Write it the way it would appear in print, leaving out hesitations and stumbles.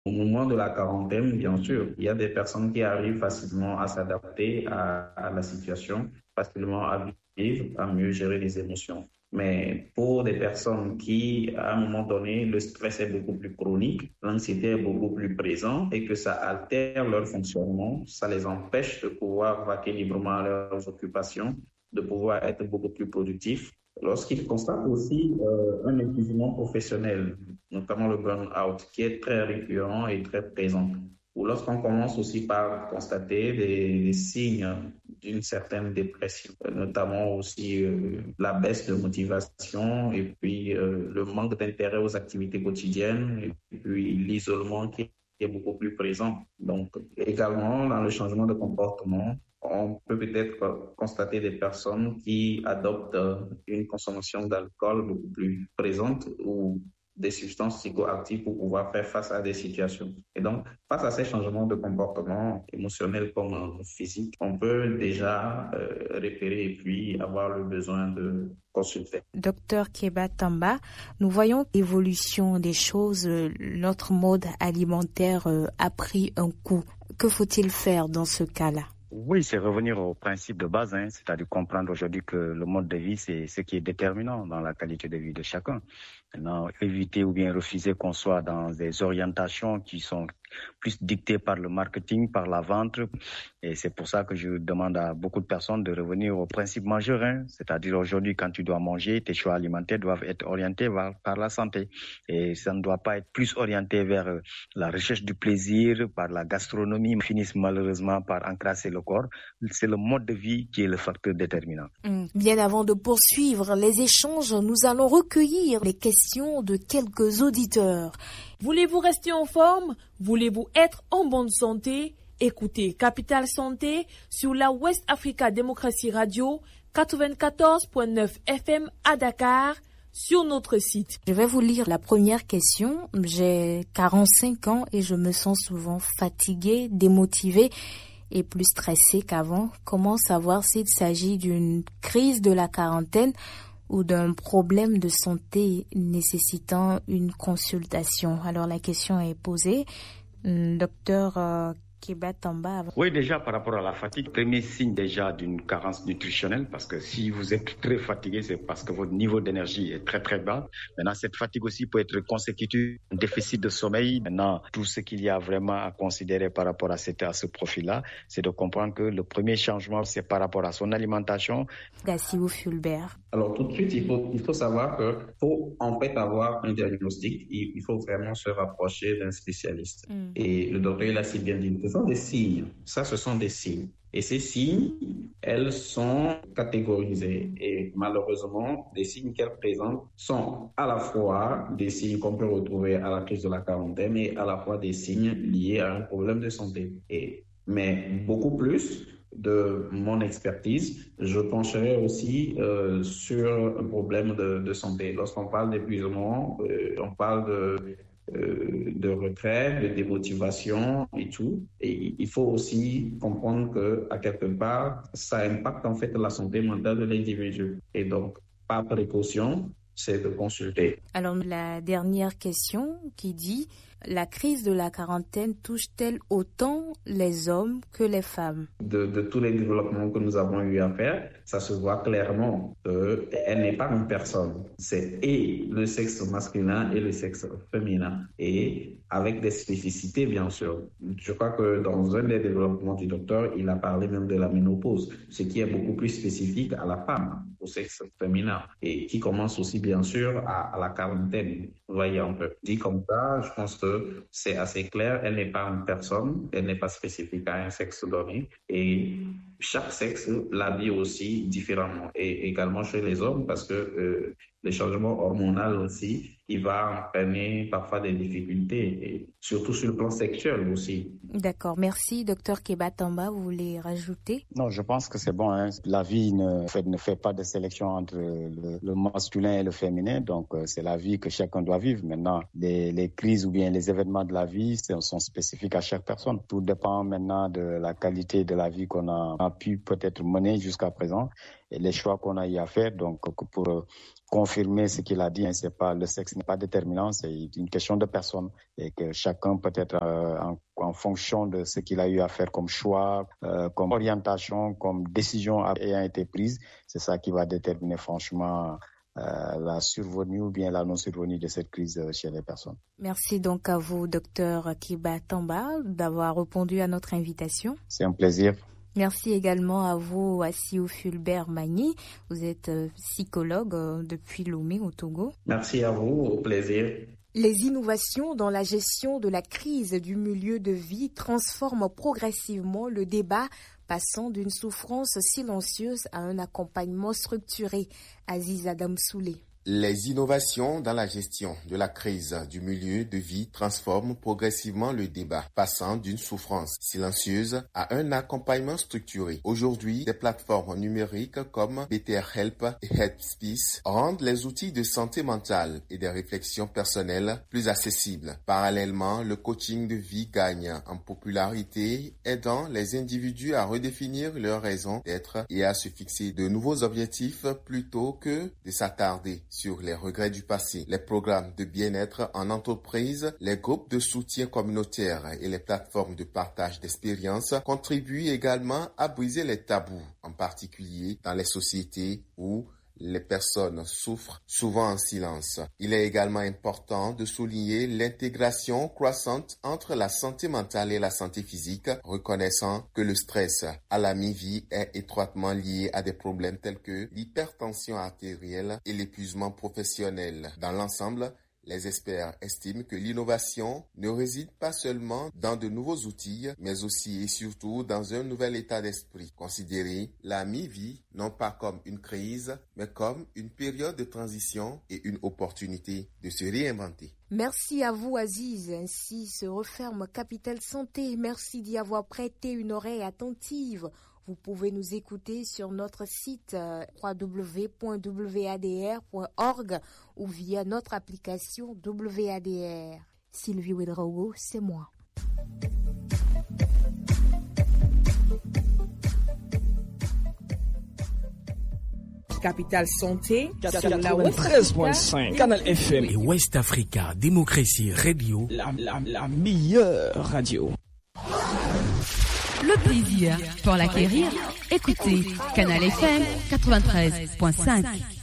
Au moment de la quarantaine, bien sûr, il y a des personnes qui arrivent facilement à s'adapter à la situation, facilement à vivre, à mieux gérer les émotions. Mais pour des personnes qui, à un moment donné, le stress est beaucoup plus chronique, l'anxiété est beaucoup plus présente et que ça altère leur fonctionnement, ça les empêche de pouvoir vaquer librement à leurs occupations, de pouvoir être beaucoup plus productifs. Lorsqu'ils constatent aussi un épuisement professionnel, notamment le burn-out, qui est très récurrent et très présent. Ou lorsqu'on commence aussi par constater des signes d'une certaine dépression, notamment aussi la baisse de motivation et puis le manque d'intérêt aux activités quotidiennes et puis l'isolement qui est beaucoup plus présent. Donc également dans le changement de comportement, on peut peut-être constater des personnes qui adoptent une consommation d'alcool beaucoup plus présente ou des substances psychoactives pour pouvoir faire face à des situations. Et donc, face à ces changements de comportement émotionnel comme physique, on peut déjà repérer et puis avoir le besoin de consulter. Docteur Kéba Tamba, nous voyons l'évolution des choses, notre mode alimentaire a pris un coup. Que faut-il faire dans ce cas-là? Oui, c'est revenir au principe de base, c'est-à-dire comprendre aujourd'hui que le mode de vie, c'est ce qui est déterminant dans la qualité de vie de chacun. Maintenant, éviter ou bien refuser qu'on soit dans des orientations qui sont plus dictées par le marketing, par la vente. Et c'est pour ça que je demande à beaucoup de personnes de revenir au principe majeur, c'est-à-dire aujourd'hui, quand tu dois manger, tes choix alimentaires doivent être orientés par la santé. Et ça ne doit pas être plus orienté vers la recherche du plaisir, par la gastronomie, finissent malheureusement par encrasser le corps. C'est le mode de vie qui est le facteur déterminant. Bien avant de poursuivre les échanges, nous allons recueillir les questions de quelques auditeurs. Voulez-vous rester en forme? Voulez-vous être en bonne santé? Écoutez Capital Santé sur la West Africa Démocratie Radio 94.9 FM à Dakar sur notre site. Je vais vous lire la première question. J'ai 45 ans et je me sens souvent fatiguée, démotivée et plus stressée qu'avant. Comment savoir s'il s'agit d'une crise de la quarantaine ou d'un problème de santé nécessitant une consultation? Alors la question est posée. Docteur Kéba Tamba. Oui, déjà par rapport à la fatigue, premier signe déjà d'une carence nutritionnelle, parce que si vous êtes très fatigué, c'est parce que votre niveau d'énergie est très très bas. Maintenant, cette fatigue aussi peut être consécutive à un déficit de sommeil. Maintenant, tout ce qu'il y a vraiment à considérer par rapport à ce profil-là, c'est de comprendre que le premier changement, c'est par rapport à son alimentation. Gassiou Fulbert. Alors tout de suite, il faut savoir que pour en fait avoir un diagnostic, il faut vraiment se rapprocher d'un spécialiste. Et le docteur l'a si bien dit, ce sont des signes. Ça, ce sont des signes. Et ces signes, elles sont catégorisées. Et malheureusement, les signes qu'elles présentent sont à la fois des signes qu'on peut retrouver à la crise de la quarantaine et à la fois des signes liés à un problème de santé. Mais beaucoup plus de mon expertise, je pencherai aussi sur un problème de santé. Lorsqu'on parle d'épuisement, on parle de retrait, de démotivation et tout. Et il faut aussi comprendre que, à quelque part, ça impacte en fait la santé mentale de l'individu. Et donc, par précaution, c'est de consulter. Alors, la dernière question qui dit: la crise de la quarantaine touche-t-elle autant les hommes que les femmes? De tous les développements que nous avons eu à faire, ça se voit clairement qu'elle n'est pas une personne. C'est et le sexe masculin et le sexe féminin. Et avec des spécificités, bien sûr. Je crois que dans un des développements du docteur, il a parlé même de la ménopause, ce qui est beaucoup plus spécifique à la femme, au sexe féminin, et qui commence aussi, bien sûr, à la quarantaine. Vous voyez un peu. Dit comme ça, je pense que c'est assez clair. Elle n'est pas une personne, elle n'est pas spécifique à un sexe donné. Et chaque sexe la vit aussi différemment. Et également chez les hommes, parce que les changements hormonaux aussi, il va entraîner parfois des difficultés, et surtout sur le plan sexuel aussi. D'accord, merci. Docteur Kéba Tamba, vous voulez rajouter? Non, je pense que c'est bon. La vie ne fait pas de sélection entre le masculin et le féminin, donc c'est la vie que chacun doit vivre. Maintenant, les crises ou bien les événements de la vie sont spécifiques à chaque personne. Tout dépend maintenant de la qualité de la vie qu'on a pu peut-être mener jusqu'à présent et les choix qu'on a eu à faire. Donc, pour confirmer ce qu'il a dit, le sexe n'est pas déterminant, c'est une question de personne et que chacun peut-être en fonction de ce qu'il a eu à faire comme choix, comme orientation, comme décision ayant été prise, c'est ça qui va déterminer franchement la survenue ou bien la non-survenue de cette crise chez les personnes. Merci donc à vous, Dr Kiba Tamba, d'avoir répondu à notre invitation. C'est un plaisir. Merci également à vous, Assio Fulbert Magny. Vous êtes psychologue depuis Lomé au Togo. Merci à vous, au plaisir. Les innovations dans la gestion de la crise du milieu de vie transforment progressivement le débat, passant d'une souffrance silencieuse à un accompagnement structuré. Aziz Adam Soulé. Les innovations dans la gestion de la crise du milieu de vie transforment progressivement le débat, passant d'une souffrance silencieuse à un accompagnement structuré. Aujourd'hui, des plateformes numériques comme BeterHelp et Headspace rendent les outils de santé mentale et des réflexions personnelles plus accessibles. Parallèlement, le coaching de vie gagne en popularité, aidant les individus à redéfinir leurs raisons d'être et à se fixer de nouveaux objectifs plutôt que de s'attarder sur les regrets du passé. Les programmes de bien-être en entreprise, les groupes de soutien communautaire et les plateformes de partage d'expériences contribuent également à briser les tabous, en particulier dans les sociétés où les personnes souffrent souvent en silence. Il est également important de souligner l'intégration croissante entre la santé mentale et la santé physique, reconnaissant que le stress à la mi-vie est étroitement lié à des problèmes tels que l'hypertension artérielle et l'épuisement professionnel. Dans l'ensemble, les experts estiment que l'innovation ne réside pas seulement dans de nouveaux outils, mais aussi et surtout dans un nouvel état d'esprit. Considérer la mi-vie non pas comme une crise, mais comme une période de transition et une opportunité de se réinventer. Merci à vous, Aziz. Ainsi se referme Capital Santé. Merci d'y avoir prêté une oreille attentive. Vous pouvez nous écouter sur notre site www.wadr.org ou via notre application WADR. Sylvie Ouedraogo, c'est moi. Capital Santé, 93.5, Canal FM et West Africa Démocratie Radio, la meilleure radio. Le plaisir pour l'acquérir, écoutez Canal FM 93.5.